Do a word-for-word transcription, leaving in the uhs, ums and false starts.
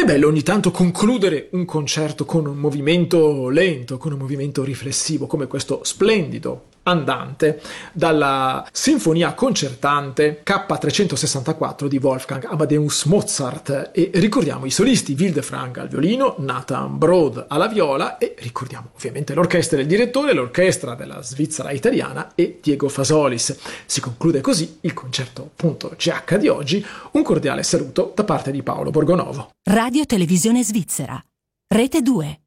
bello ogni tanto concludere un concerto con un movimento lento, con un movimento riflessivo, come questo splendido andante dalla Sinfonia concertante K trecentosessantaquattro di Wolfgang Amadeus Mozart. E ricordiamo i solisti: Wildefrank al violino, Nathan Broad alla viola, e ricordiamo ovviamente l'orchestra del direttore, l'orchestra della Svizzera italiana e Diego Fasolis. Si conclude così il concerto punto C H di oggi. Un cordiale saluto da parte di Paolo Borgonovo. Radio Televisione Svizzera, Rete due.